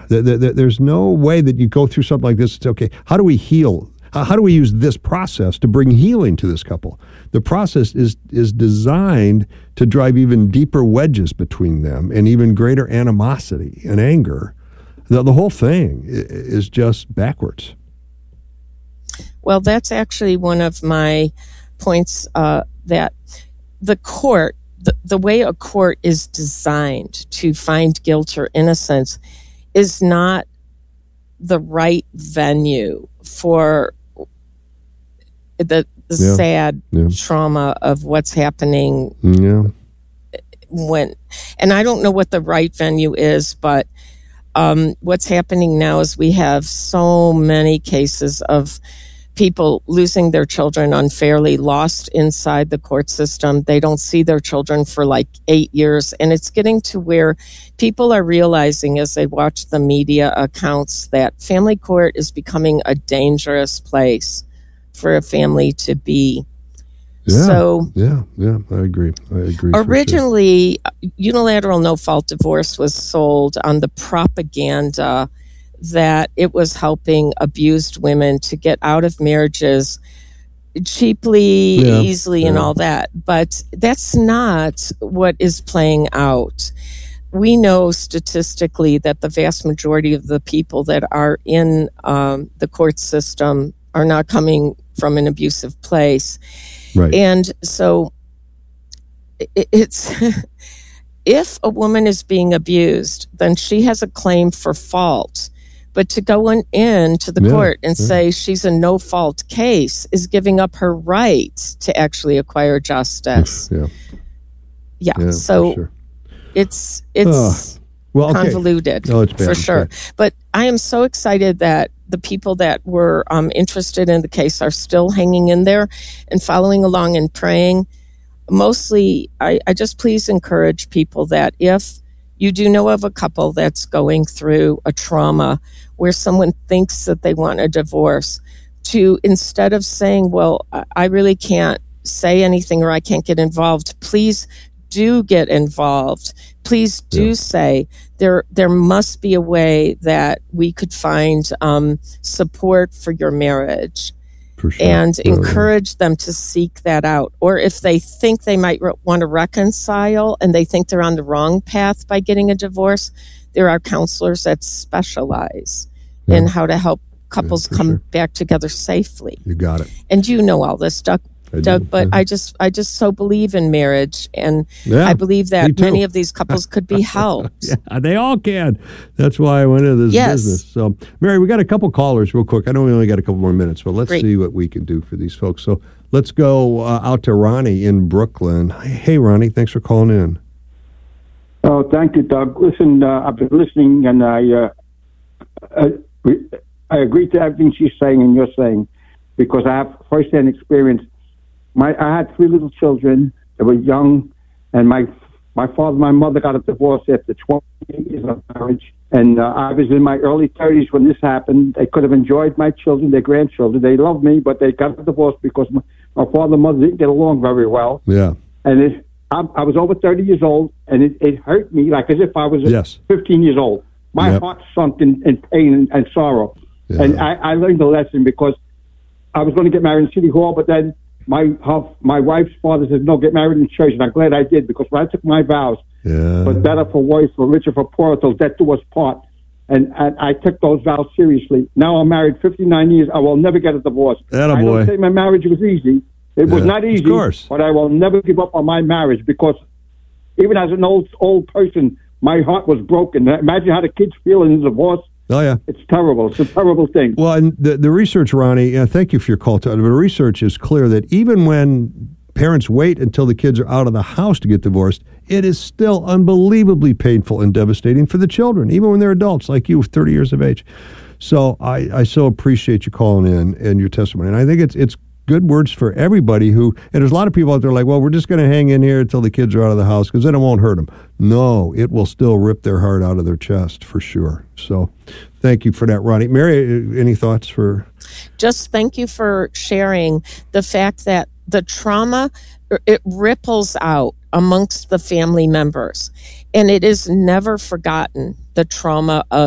There's no way that you go through something like this. It's okay. How do we heal? How do we use this process to bring healing to this couple? The process is designed to drive even deeper wedges between them and even greater animosity and anger. The whole thing is just backwards. Well, that's actually one of my points, that the court, the way a court is designed to find guilt or innocence is not the right venue for the sad trauma of what's happening when, and I don't know what the right venue is, but what's happening now is we have so many cases of people losing their children unfairly, lost inside the court system. They don't see their children for like 8 years. And it's getting to where people are realizing as they watch the media accounts that family court is becoming a dangerous place for a family to be. Yeah, I agree. Originally, unilateral no-fault divorce was sold on the propaganda that it was helping abused women to get out of marriages cheaply, easily, and all that. But that's not what is playing out. We know statistically that the vast majority of the people that are in the court system are not coming from an abusive place. Right. And so it's if a woman is being abused, then she has a claim for fault. But to go into the court and say she's a no-fault case is giving up her right to actually acquire justice. So sure. It's convoluted for sure. Okay. But I am so excited that the people that were interested in the case are still hanging in there and following along and praying. Mostly, I just please encourage people that if you do know of a couple that's going through a trauma where someone thinks that they want a divorce, to instead of saying, well, I really can't say anything or I can't get involved, please do get involved. Please do say there must be a way that we could find support for your marriage. For sure. And encourage them to seek that out. Or if they think they might want to reconcile and they think they're on the wrong path by getting a divorce, there are counselors that specialize in how to help couples come back together safely. You got it. And you know all this, Doug. But I just so believe in marriage, and I believe that many of these couples could be helped. They all can. That's why I went into this business. So, Mary, we got a couple callers real quick. I know we only got a couple more minutes, but let's see what we can do for these folks. So let's go out to Ronnie in Brooklyn. Hey, Ronnie, thanks for calling in. Oh, thank you, Doug. Listen, I've been listening, and I agree to everything she's saying and you're saying, because I have firsthand experience. I had 3 little children. They were young, and my father and my mother got a divorce after 28 years of marriage. And I was in my early 30s when this happened. They could have enjoyed my children, their grandchildren. They loved me, but they got a divorce because my father and mother didn't get along very well. Yeah. And I was over 30 years old, and it hurt me like as if I was 15 years old. My heart sunk in pain and sorrow. Yeah. And I learned a lesson because I was going to get married in City Hall, but then my wife's father said, no, get married in church. And I'm glad I did, because when I took my vows, for better, for worse, for richer, for poorer, till death do us part. And I took those vows seriously. Now I'm married 59 years. I will never get a divorce. I don't say my marriage was easy. It was not easy, but I will never give up on my marriage, because even as an old person, my heart was broken. Imagine how the kids feel in a divorce. Oh, yeah. It's terrible. It's a terrible thing. Well, and the research, Ronnie, thank you for your call. The research is clear that even when parents wait until the kids are out of the house to get divorced, it is still unbelievably painful and devastating for the children, even when they're adults like you, 30 years of age. So I so appreciate you calling in and your testimony. And I think it's good words for everybody and there's a lot of people out there like, well, we're just going to hang in here until the kids are out of the house because then it won't hurt them. No, it will still rip their heart out of their chest for sure. So thank you for that, Ronnie. Mary, any thoughts for? Just thank you for sharing the fact that the trauma, it ripples out amongst the family members, and it is never forgotten, the trauma of